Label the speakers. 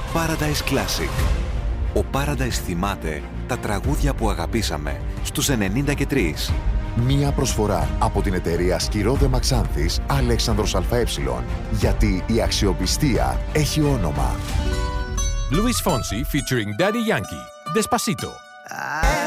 Speaker 1: Paradise Classic. Ο Paradise θυμάται τα τραγούδια που αγαπήσαμε στους 93.
Speaker 2: Μία προσφορά από την εταιρεία Σκυρόδε Μαξάνθης Αλέξανδρος ΑΕ. Γιατί η αξιοπιστία έχει όνομα.
Speaker 3: Luis Fonsi featuring Daddy Yankee. Despacito.